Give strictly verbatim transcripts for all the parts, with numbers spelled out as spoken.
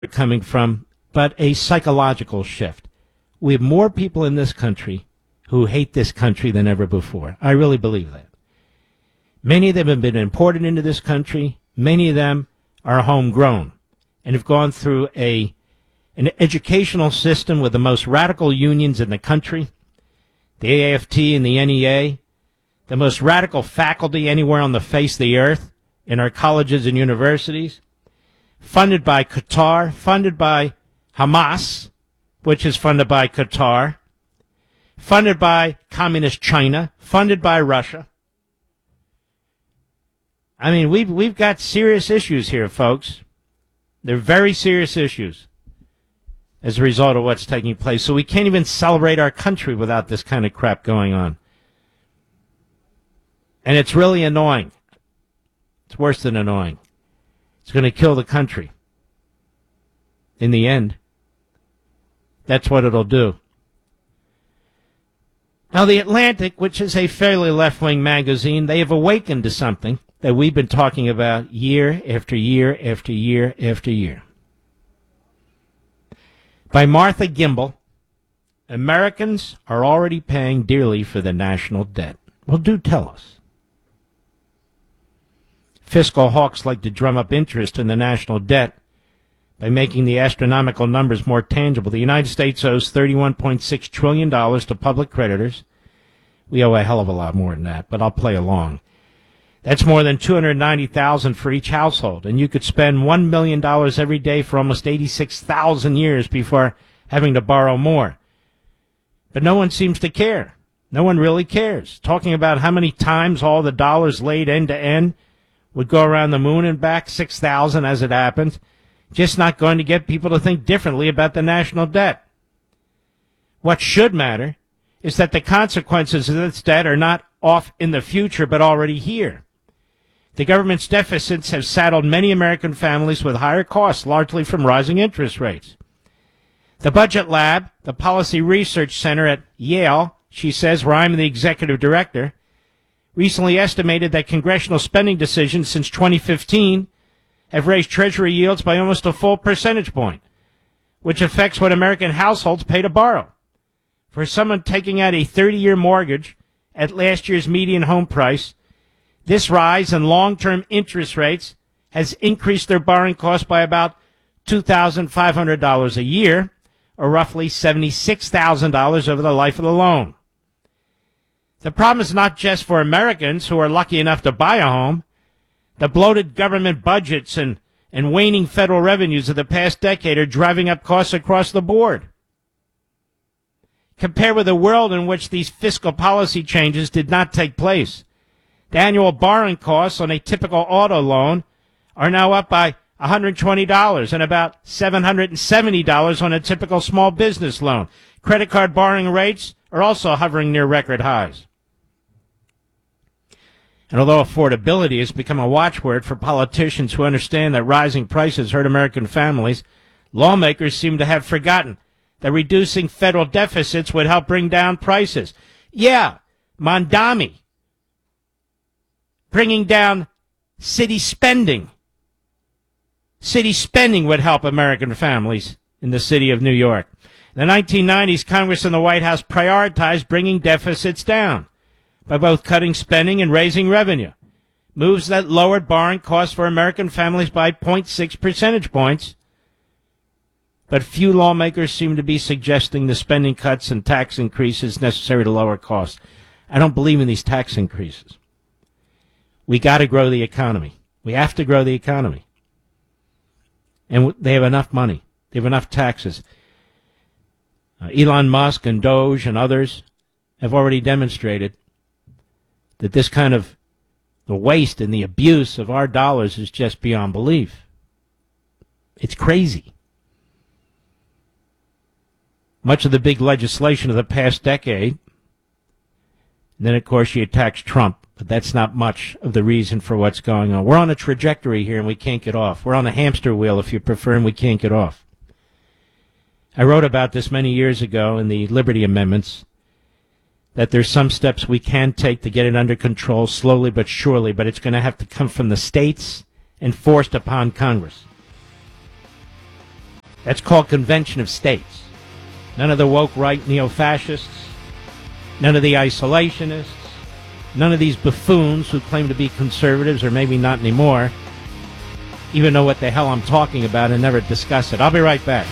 coming from, but a psychological shift. We have more people in this country who hate this country than ever before. I really believe that. Many of them have been imported into this country. Many of them are homegrown and have gone through a an educational system with the most radical unions in the country, the A A F T and the N E A, the most radical faculty anywhere on the face of the earth in our colleges and universities, funded by Qatar, funded by Hamas, which is funded by Qatar, funded by Communist China, funded by Russia. I mean, we've, we've got serious issues here, folks. They're very serious issues as a result of what's taking place. So we can't even celebrate our country without this kind of crap going on. And it's really annoying. It's worse than annoying. It's going to kill the country. In the end, that's what it'll do. Now, The Atlantic, which is a fairly left-wing magazine, they have awakened to something that we've been talking about year after year after year after year. By Martha Gimbel, Americans are already paying dearly for the national debt. Well, do tell us. Fiscal hawks like to drum up interest in the national debt by making the astronomical numbers more tangible. The United States owes thirty-one point six trillion dollars to public creditors. We owe a hell of a lot more than that, but I'll play along. That's more than two hundred ninety thousand dollars for each household, and you could spend one million dollars every day for almost eighty-six thousand years before having to borrow more. But no one seems to care. No one really cares. Talking about how many times all the dollars laid end to end would go around the moon and back, six thousand as it happens, just not going to get people to think differently about the national debt. What should matter is that the consequences of this debt are not off in the future, but already here. The government's deficits have saddled many American families with higher costs, largely from rising interest rates. The Budget Lab, the Policy Research Center at Yale, she says, where I'm the executive director, recently estimated that congressional spending decisions since twenty fifteen have raised Treasury yields by almost a full percentage point, which affects what American households pay to borrow. For someone taking out a thirty-year mortgage at last year's median home price, this rise in long-term interest rates has increased their borrowing costs by about two thousand five hundred dollars a year, or roughly seventy-six thousand dollars over the life of the loan. The problem is not just for Americans who are lucky enough to buy a home. The bloated government budgets and, and waning federal revenues of the past decade are driving up costs across the board. Compared with a world in which these fiscal policy changes did not take place, the annual borrowing costs on a typical auto loan are now up by one hundred twenty dollars and about seven hundred seventy dollars on a typical small business loan. Credit card borrowing rates are also hovering near record highs. And although affordability has become a watchword for politicians who understand that rising prices hurt American families, lawmakers seem to have forgotten that reducing federal deficits would help bring down prices. Yeah, Mondami, bringing down city spending. City spending would help American families in the city of New York. In the nineteen nineties, Congress and the White House prioritized bringing deficits down by both cutting spending and raising revenue, moves that lowered borrowing costs for American families by zero point six percentage points. But few lawmakers seem to be suggesting the spending cuts and tax increases necessary to lower costs. I don't believe in these tax increases. We got to grow the economy. We have to grow the economy. And they have enough money. They have enough taxes. Uh, Elon Musk and Doge and others have already demonstrated that this kind of the waste and the abuse of our dollars is just beyond belief. It's crazy. Much of the big legislation of the past decade, and then, of course, you tax Trump, but that's not much of the reason for what's going on. We're on a trajectory here, and we can't get off. We're on a hamster wheel, if you prefer, and we can't get off. I wrote about this many years ago in the Liberty Amendments, that there's some steps we can take to get it under control slowly but surely, but it's going to have to come from the states and forced upon Congress. That's called Convention of States. None of the woke right neo-fascists, none of the isolationists, none of these buffoons who claim to be conservatives, or maybe not anymore, even know what the hell I'm talking about and never discuss it. I'll be right back.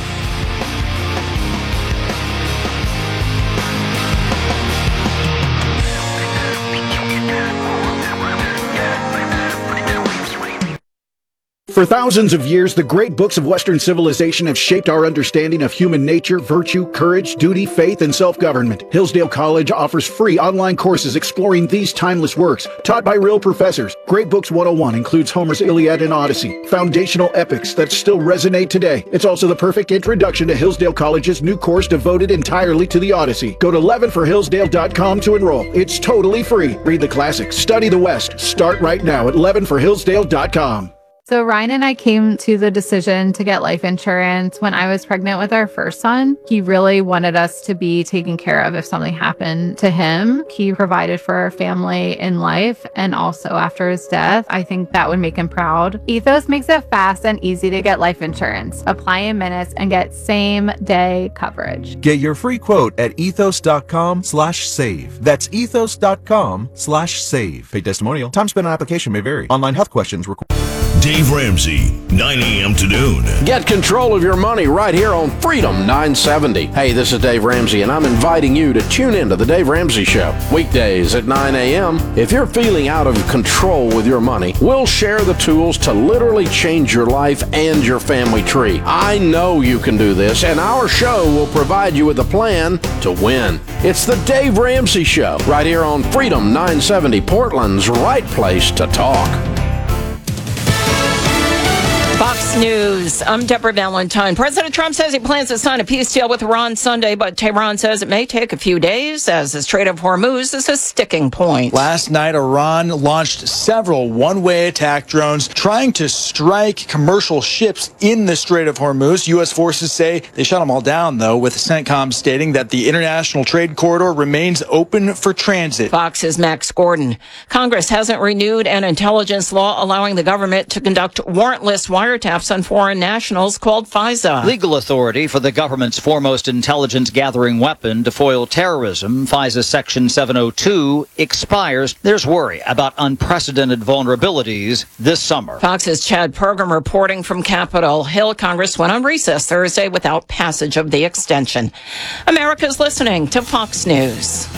For thousands of years, the great books of Western civilization have shaped our understanding of human nature, virtue, courage, duty, faith, and self-government. Hillsdale College offers free online courses exploring these timeless works, taught by real professors. Great Books one oh one includes Homer's Iliad and Odyssey, foundational epics that still resonate today. It's also the perfect introduction to Hillsdale College's new course devoted entirely to the Odyssey. Go to eleven for hillsdale dot com to enroll. It's totally free. Read the classics, study the West. Start right now at eleven for hillsdale dot com. So Ryan and I came to the decision to get life insurance when I was pregnant with our first son. He really wanted us to be taken care of if something happened to him. He provided for our family in life and also after his death. I think that would make him proud. Ethos makes it fast and easy to get life insurance. Apply in minutes and get same day coverage. Get your free quote at ethos dot com slash save. That's ethos dot com slash save. Paid testimonial. Time spent on application may vary. Online health questions required. Dave Ramsey, nine a.m. to noon. Get control of your money right here on Freedom nine seventy. Hey, this is Dave Ramsey, and I'm inviting you to tune in to The Dave Ramsey Show. Weekdays at nine a.m. If you're feeling out of control with your money, we'll share the tools to literally change your life and your family tree. I know you can do this, and our show will provide you with a plan to win. It's The Dave Ramsey Show, right here on Freedom nine seventy, Portland's right place to talk. Fox News. I'm Deborah Valentine. President Trump says he plans to sign a peace deal with Iran Sunday, but Tehran says it may take a few days as the Strait of Hormuz is a sticking point. Last night, Iran launched several one-way attack drones trying to strike commercial ships in the Strait of Hormuz. U S forces say they shut them all down, though, with CENTCOM stating that the international trade corridor remains open for transit. Fox's Max Gordon. Congress hasn't renewed an intelligence law allowing the government to conduct warrantless wiretaps on foreign nationals called FISA. Legal authority for the government's foremost intelligence-gathering weapon to foil terrorism, FISA Section seven oh two, expires. There's worry about unprecedented vulnerabilities this summer. Fox's Chad Pergam reporting from Capitol Hill. Congress went on recess Thursday without passage of the extension. America's listening to Fox News.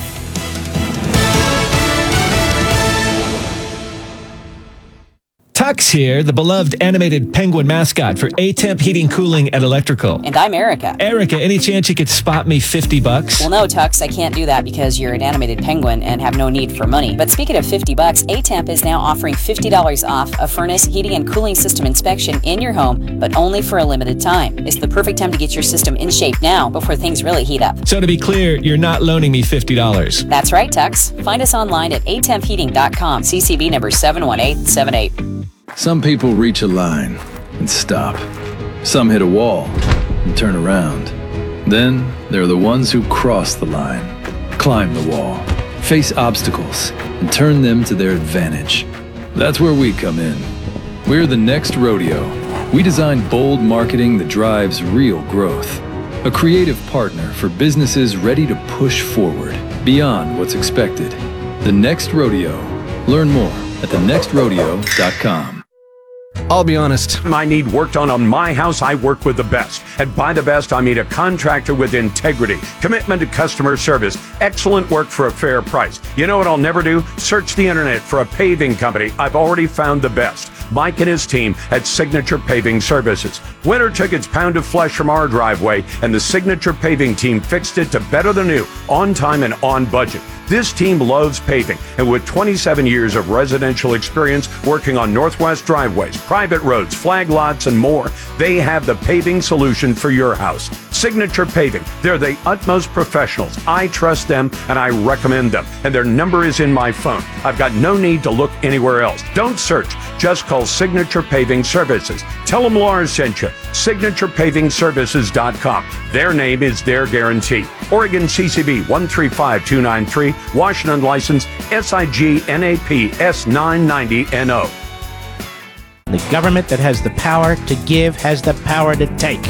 Tux here, the beloved animated penguin mascot for A-Temp Heating Cooling at Electrical. And I'm Erica. Erica, any chance you could spot me fifty bucks? Well, no, Tux, I can't do that because you're an animated penguin and have no need for money. But speaking of fifty bucks, A-Temp is now offering fifty dollars off a furnace, heating, and cooling system inspection in your home, but only for a limited time. It's the perfect time to get your system in shape now before things really heat up. So to be clear, you're not loaning me fifty dollars. That's right, Tux. Find us online at a temp heating dot com, C C B number seven one eight seven eight. Some people reach a line and stop. Some hit a wall and turn around. Then there are the ones who cross the line, climb the wall, face obstacles, and turn them to their advantage. That's where we come in. We're the Next Rodeo. We design bold marketing that drives real growth. A creative partner for businesses ready to push forward beyond what's expected. The Next Rodeo. Learn more at the next rodeo dot com. I'll be honest, I need work done on my house. I work with the best. And by the best, I mean a contractor with integrity, commitment to customer service, excellent work for a fair price. You know what I'll never do? Search the internet for a paving company. I've already found the best. Mike and his team at Signature Paving Services. Winter took its pound of flesh from our driveway, and the Signature Paving team fixed it to better than new, on time and on budget. This team loves paving, and with twenty-seven years of residential experience working on Northwest driveways, private roads, flag lots, and more, they have the paving solution for your house. Signature Paving. They're the utmost professionals. I trust them, and I recommend them. And their number is in my phone. I've got no need to look anywhere else. Don't search. Just call Signature Paving Services. Tell them Lars sent you. signature paving services dot com. Their name is their guarantee. Oregon C C B one three five two nine three. Washington license S I G N A P S nine ninety N O. The government that has the power to give has the power to take.